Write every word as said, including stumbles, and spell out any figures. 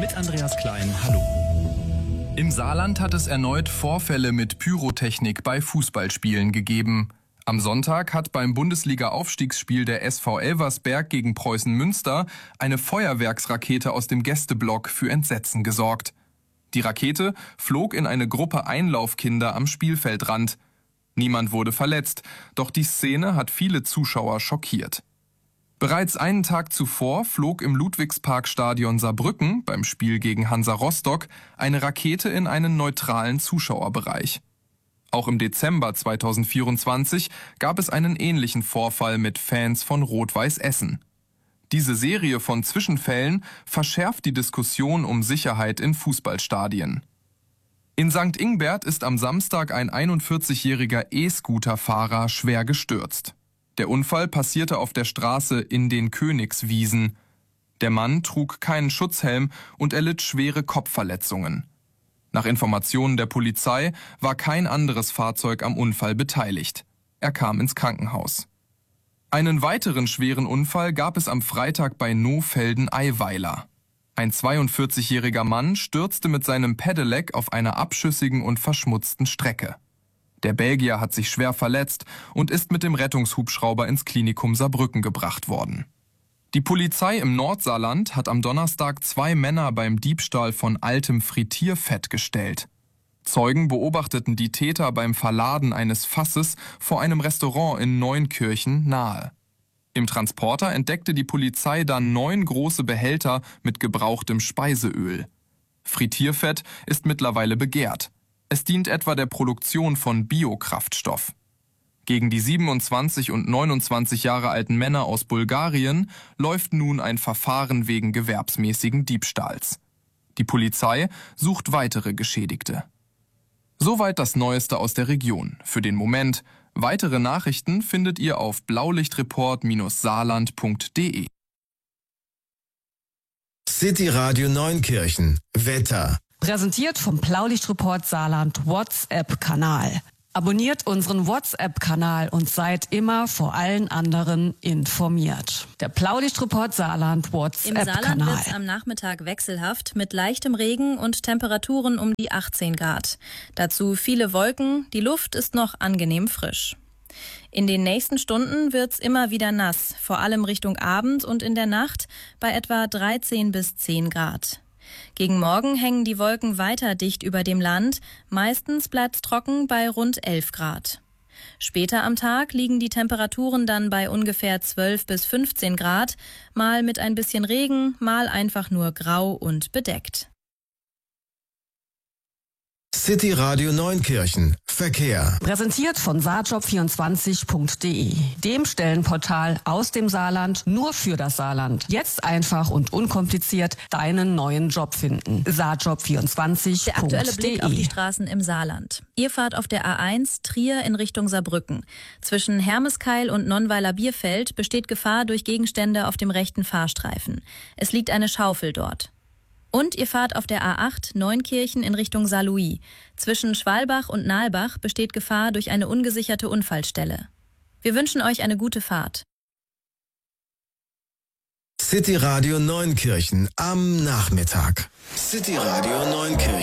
Mit Andreas Klein, hallo. Im Saarland hat es erneut Vorfälle mit Pyrotechnik bei Fußballspielen gegeben. Am Sonntag hat beim Bundesliga-Aufstiegsspiel der S V Elversberg gegen Preußen Münster eine Feuerwerksrakete aus dem Gästeblock für Entsetzen gesorgt. Die Rakete flog in eine Gruppe Einlaufkinder am Spielfeldrand. Niemand wurde verletzt, doch die Szene hat viele Zuschauer schockiert. Bereits einen Tag zuvor flog im Ludwigsparkstadion Saarbrücken beim Spiel gegen Hansa Rostock eine Rakete in einen neutralen Zuschauerbereich. Auch im Dezember zweitausendvierundzwanzig gab es einen ähnlichen Vorfall mit Fans von Rot-Weiß Essen. Diese Serie von Zwischenfällen verschärft die Diskussion um Sicherheit in Fußballstadien. In Sankt Ingbert ist am Samstag ein einundvierzigjähriger E-Scooter-Fahrer schwer gestürzt. Der Unfall passierte auf der Straße in den Königswiesen. Der Mann trug keinen Schutzhelm und erlitt schwere Kopfverletzungen. Nach Informationen der Polizei war kein anderes Fahrzeug am Unfall beteiligt. Er kam ins Krankenhaus. Einen weiteren schweren Unfall gab es am Freitag bei Nohfelden-Eiweiler. Ein zweiundvierzigjähriger Mann stürzte mit seinem Pedelec auf einer abschüssigen und verschmutzten Strecke. Der Belgier hat sich schwer verletzt und ist mit dem Rettungshubschrauber ins Klinikum Saarbrücken gebracht worden. Die Polizei im Nordsaarland hat am Donnerstag zwei Männer beim Diebstahl von altem Frittierfett gestellt. Zeugen beobachteten die Täter beim Verladen eines Fasses vor einem Restaurant in Neunkirchen nahe. Im Transporter entdeckte die Polizei dann neun große Behälter mit gebrauchtem Speiseöl. Frittierfett ist mittlerweile begehrt. Es dient etwa der Produktion von Biokraftstoff. Gegen die siebenundzwanzig und neunundzwanzig Jahre alten Männer aus Bulgarien läuft nun ein Verfahren wegen gewerbsmäßigen Diebstahls. Die Polizei sucht weitere Geschädigte. Soweit das Neueste aus der Region. Für den Moment. Weitere Nachrichten findet ihr auf blaulichtreport saarland punkt de. City Radio Neunkirchen. Wetter. Präsentiert vom Blaulichtreport Saarland WhatsApp-Kanal. Abonniert unseren WhatsApp-Kanal und seid immer vor allen anderen informiert. Der Blaulichtreport Saarland WhatsApp-Kanal. Im Saarland wird es am Nachmittag wechselhaft mit leichtem Regen und Temperaturen um die achtzehn Grad. Dazu viele Wolken, die Luft ist noch angenehm frisch. In den nächsten Stunden wird's immer wieder nass, vor allem Richtung Abend und in der Nacht bei etwa dreizehn bis zehn Grad. Gegen Morgen hängen die Wolken weiter dicht über dem Land, meistens bleibt's trocken bei rund elf Grad. Später am Tag liegen die Temperaturen dann bei ungefähr zwölf bis fünfzehn Grad, mal mit ein bisschen Regen, mal einfach nur grau und bedeckt. City Radio Neunkirchen. Verkehr. Präsentiert von saarjob vierundzwanzig punkt de, dem Stellenportal aus dem Saarland nur für das Saarland. Jetzt einfach und unkompliziert deinen neuen Job finden. saarjob vierundzwanzig punkt de. Der aktuelle Blick auf die Straßen im Saarland. Ihr fahrt auf der A eins Trier in Richtung Saarbrücken. Zwischen Hermeskeil und Nonnweiler-Bierfeld besteht Gefahr durch Gegenstände auf dem rechten Fahrstreifen. Es liegt eine Schaufel dort. Und ihr fahrt auf der A acht Neunkirchen in Richtung Saarlouis. Zwischen Schwalbach und Nalbach besteht Gefahr durch eine ungesicherte Unfallstelle. Wir wünschen euch eine gute Fahrt. City Radio Neunkirchen am Nachmittag. City Radio Neunkirchen.